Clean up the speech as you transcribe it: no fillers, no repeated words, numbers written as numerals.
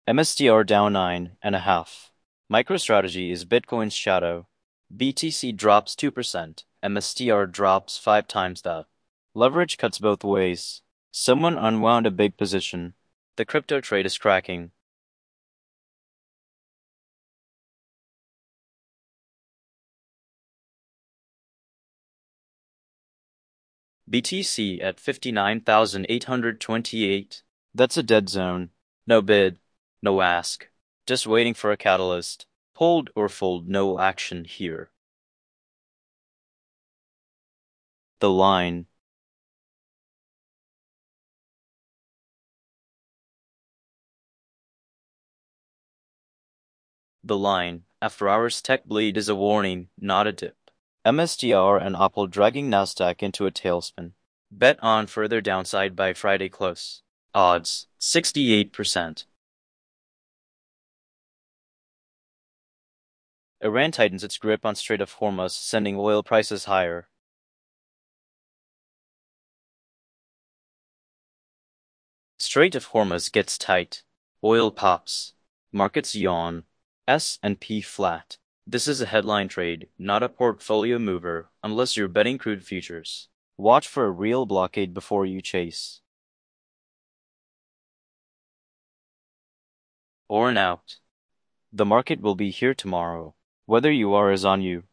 MSTR down 9.5. MicroStrategy is Bitcoin's shadow. BTC drops 2%. MSTR drops 5 times that. Leverage cuts both ways. Someone unwound a big position. The crypto trade is cracking. BTC at 59,828. That's a dead zone. No bid, no ask. Just waiting for a catalyst. Hold or fold, no action here. The line. The line. After hours tech bleed is a warning, not a dip. MSTR and Apple dragging Nasdaq into a tailspin. Bet on further downside by Friday close. Odds 68%. Iran tightens its grip on Strait of Hormuz, sending oil prices higher. Strait of Hormuz gets tight. Oil pops. Markets yawn. S&P flat. This is a headline trade, not a portfolio mover, unless you're betting crude futures. Watch for a real blockade before you chase. Or an out. The market will be here tomorrow. Whether you are is on you.